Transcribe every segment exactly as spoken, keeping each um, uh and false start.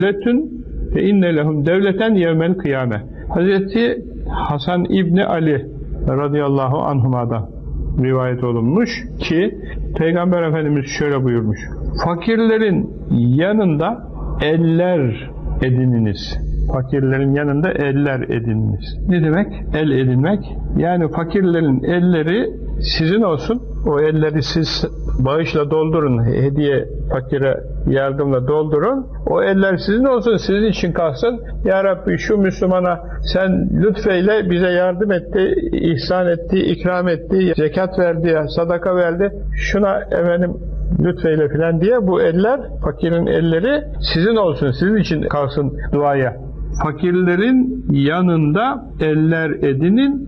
devletün ve inne lehum devleten yevmel kıyame. Hazreti Hasan İbni Ali radıyallahu anhuma'dan rivayet olunmuş ki Peygamber Efendimiz şöyle buyurmuş: fakirlerin yanında eller edininiz. Fakirlerin yanında eller edininiz. Ne demek? El edinmek. Yani fakirlerin elleri sizin olsun. O elleri siz bağışla doldurun. Hediye, fakire yardımla doldurun. O eller sizin olsun. Sizin için kalsın. Ya Rabbi şu Müslümana sen lütfeyle bize yardım etti, ihsan etti, ikram etti, zekat verdi, sadaka verdi. Şuna efendim lütfeyle filan diye bu eller, fakirin elleri sizin olsun. Sizin için kalsın duaya. Fakirlerin yanında eller edinin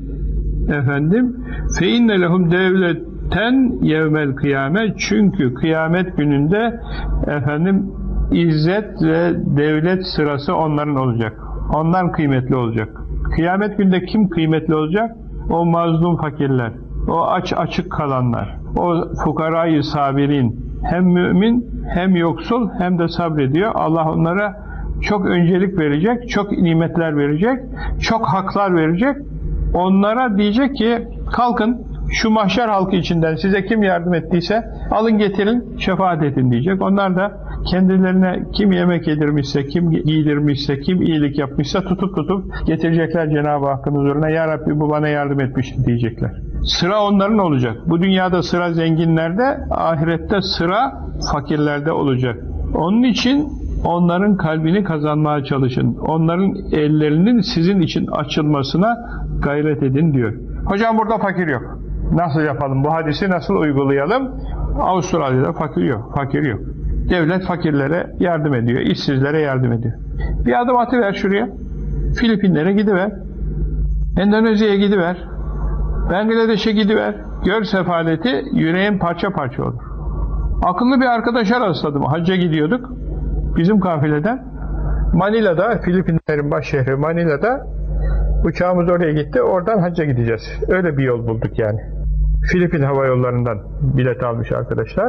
efendim fe inne lehum devleten yevmel kıyamet, çünkü kıyamet gününde efendim izzet ve devlet sırası onların olacak. Onlar kıymetli olacak. Kıyamet günde kim kıymetli olacak? O mazlum fakirler, o aç açık kalanlar, o fukarayı sabirin, hem mümin hem yoksul hem de sabrediyor. Allah onlara çok öncelik verecek, çok nimetler verecek, çok haklar verecek. Onlara diyecek ki kalkın şu mahşer halkı içinden size kim yardım ettiyse alın getirin, şefaat edin diyecek. Onlar da kendilerine kim yemek yedirmişse, kim giydirmişse, kim iyilik yapmışsa tutup tutup getirecekler Cenab-ı Hakk'ın huzuruna. Ya Rabbi bu bana yardım etmişti diyecekler. Sıra onların olacak. Bu dünyada sıra zenginlerde, ahirette sıra fakirlerde olacak. Onun için onların kalbini kazanmaya çalışın. Onların ellerinin sizin için açılmasına gayret edin diyor. Hocam burada fakir yok. Nasıl yapalım? Bu hadisi nasıl uygulayalım? Avustralya'da fakir yok. Fakir yok. Devlet fakirlere yardım ediyor. İşsizlere yardım ediyor. Bir adım atıver şuraya. Filipinlere gidiver. Endonezya'ya gidiver. Bangladeş'e gidiver. Gör sefaleti, yüreğin parça parça olur. Akıllı bir arkadaşa rastladım. Hacca gidiyorduk. Bizim kafileden. Manila'da, Filipinlerin baş şehri Manila'da uçağımız oraya gitti. Oradan hacca gideceğiz. Öyle bir yol bulduk yani. Filipin hava yollarından bilet almış arkadaşlar.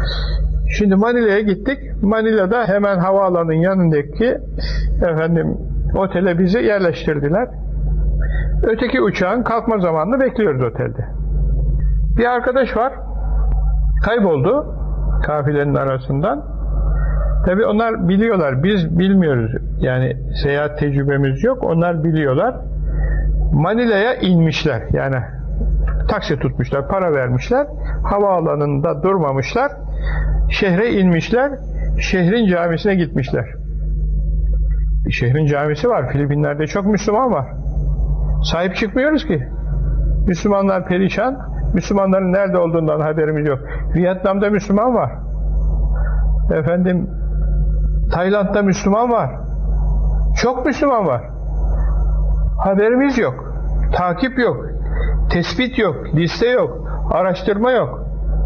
Şimdi Manila'ya gittik. Manila'da hemen havaalanının yanındaki efendim otele bizi yerleştirdiler. Öteki uçağın kalkma zamanını bekliyoruz otelde. Bir arkadaş var. Kayboldu kafilenin arasından. Tabii onlar biliyorlar. Biz bilmiyoruz. Yani seyahat tecrübemiz yok. Onlar biliyorlar. Manila'ya inmişler. Yani taksi tutmuşlar, para vermişler. Havaalanında durmamışlar. Şehre inmişler. Şehrin camisine gitmişler. Şehrin camisi var. Filipinler'de çok Müslüman var. Sahip çıkmıyoruz ki. Müslümanlar perişan. Müslümanların nerede olduğundan haberimiz yok. Vietnam'da Müslüman var. Efendim Tayland'da Müslüman var. Çok Müslüman var. Haberimiz yok. Takip yok. Tespit yok. Liste yok. Araştırma yok.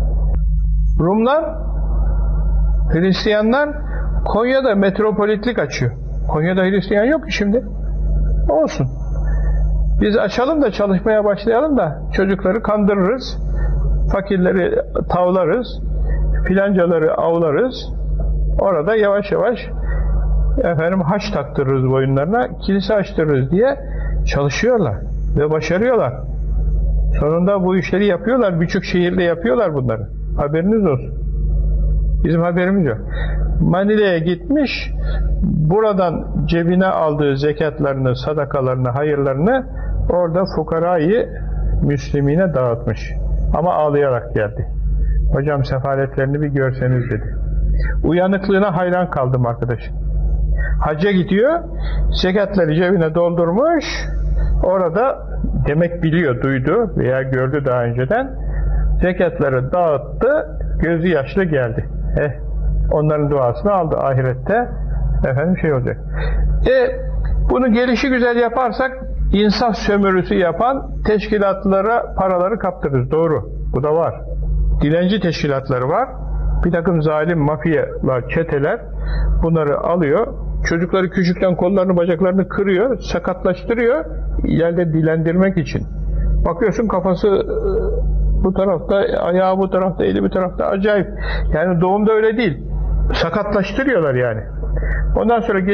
Rumlar, Hristiyanlar Konya'da metropolitlik açıyor. Konya'da Hristiyan yok ki şimdi. Olsun. Biz açalım da çalışmaya başlayalım da çocukları kandırırız. Fakirleri tavlarız. Filancaları avlarız. Orada yavaş yavaş efendim haç taktırırız boyunlarına, kilise açtırırız diye çalışıyorlar ve başarıyorlar. Sonunda bu işleri yapıyorlar. Birçok şehirde yapıyorlar bunları. Haberiniz olsun. Bizim haberimiz yok. Manila'ya gitmiş, buradan cebine aldığı zekatlarını, sadakalarını, hayırlarını orada fukarayı müslimine dağıtmış. Ama ağlayarak geldi. Hocam sefaletlerini bir görseniz dedi. Uyanıklığına hayran kaldım arkadaşım. Hacca gidiyor, zekatları cebine doldurmuş, orada demek biliyor, duydu veya gördü daha önceden, zekatları dağıttı, gözü yaşlı geldi. Eh, onların duasını aldı ahirette, efendim şey olacak. E, bunu gelişi güzel yaparsak, insaf sömürüsü yapan teşkilatlara paraları kaptırırız, doğru, bu da var. Dilenci teşkilatları var. Bir takım zalim mafyalar, çeteler bunları alıyor. Çocukları küçükten kollarını, bacaklarını kırıyor, sakatlaştırıyor, ileride dilendirmek için. Bakıyorsun kafası bu tarafta, ayağı bu tarafta, eli bu tarafta, acayip. Yani doğumda öyle değil. Sakatlaştırıyorlar yani. Ondan sonra